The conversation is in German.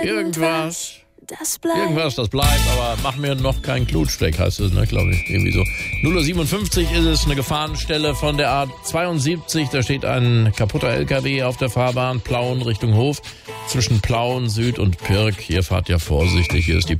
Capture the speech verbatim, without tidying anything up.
Irgendwas. Das bleibt. Irgendwas, das bleibt, aber mach mir noch keinen Klutsteck, heißt es, ne, glaube ich, irgendwie so. null Uhr siebenundfünfzig ist es, eine Gefahrenstelle von der A zweiundsiebzig, da steht ein kaputter L K W auf der Fahrbahn, Plauen Richtung Hof, zwischen Plauen, Süd und Pirk. Hier fahrt ja vorsichtig, hier ist die